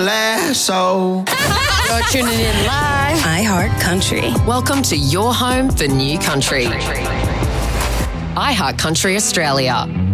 last, so. You're tuning in live. iHeart Country. Welcome to your home for new country. iHeart Country Australia.